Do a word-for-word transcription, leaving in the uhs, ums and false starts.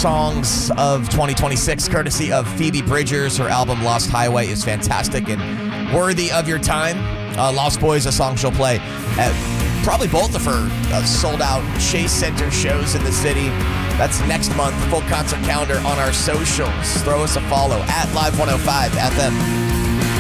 songs of twenty twenty-six, courtesy of Phoebe Bridgers. Her album Lost Highway is fantastic and worthy of your time. Uh, Lost Boys, a song she'll play at probably both of her uh, sold-out Chase Center shows in the city. That's next month. Full concert calendar on our socials. Throw us a follow at Live one oh five F M.